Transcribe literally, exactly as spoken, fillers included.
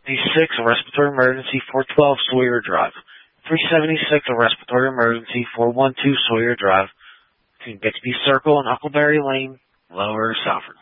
six, a respiratory emergency, four twelve Sawyer Drive. three seventy-six, a respiratory emergency, four one two Sawyer Drive, between Bixby Circle and Huckleberry Lane, Lower Salford.